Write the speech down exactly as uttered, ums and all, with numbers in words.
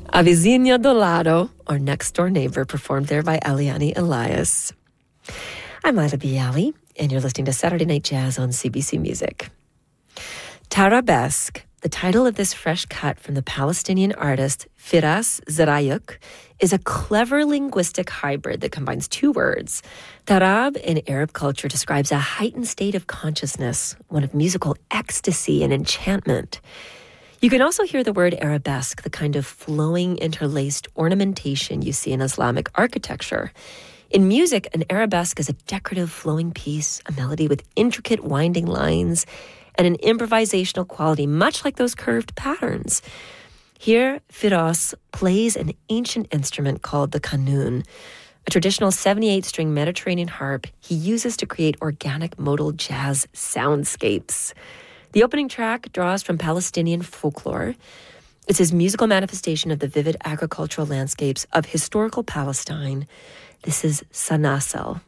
A Vizinha do Lado, or Next Door Neighbor, performed there by Eliane Elias. I'm Lila Bialy, and you're listening to Saturday Night Jazz on C B C Music. Tarabesque, the title of this fresh cut from the Palestinian artist Firas Zarayuk, is a clever linguistic hybrid that combines two words. Tarab in Arab culture describes a heightened state of consciousness, one of musical ecstasy and enchantment. You can also hear the word arabesque, the kind of flowing, interlaced ornamentation you see in Islamic architecture. In music, an arabesque is a decorative flowing piece, a melody with intricate winding lines, and an improvisational quality, much like those curved patterns. Here, Firas plays an ancient instrument called the kanun, a traditional seventy-eight string Mediterranean harp he uses to create organic modal jazz soundscapes. The opening track draws from Palestinian folklore. It's his musical manifestation of the vivid agricultural landscapes of historical Palestine. This is Sanasel.